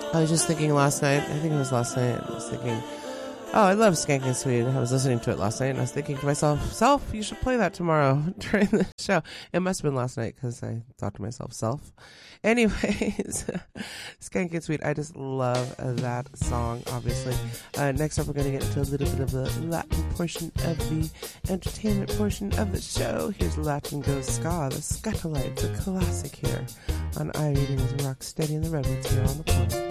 I was just thinking last night, I think it was last night, I was thinking, oh, I love Skank and Sweet. I was listening to it last night, and I was thinking to myself, Self, you should play that tomorrow during the show. It must have been last night, because I thought to myself, Self. Anyways, Skank and Sweet, I just love that song, obviously. Next up, we're going to get into a little bit of the Latin portion of the entertainment portion of the show. Here's Latin Goes Ska, the Scatolites, a classic here on iReading's Rock Steady and the Rebels here on the planet.